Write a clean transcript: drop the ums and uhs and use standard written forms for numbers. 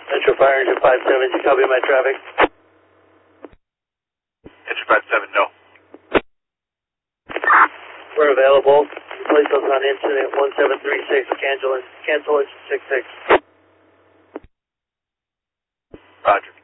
Metro Fire Engine 57, you copy my traffic? Engine 57, no. We're available. Place us on incident 1736, cancel engine 66. Roger.